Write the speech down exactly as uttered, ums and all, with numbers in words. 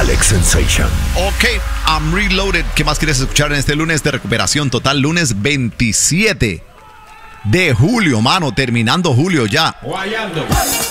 Alex Sensation. Ok, I'm reloaded. ¿Qué más quieres escuchar en este lunes de recuperación total? Lunes veintisiete de julio, mano. Terminando julio ya. Guayando.